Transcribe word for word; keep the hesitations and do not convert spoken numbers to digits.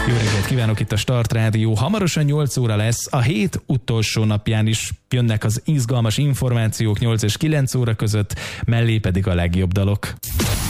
Jó reggelt kívánok, itt a Start Rádió. Hamarosan nyolc óra lesz, a hét utolsó napján is jönnek az izgalmas információk nyolc és kilenc óra között, mellé pedig a legjobb dalok.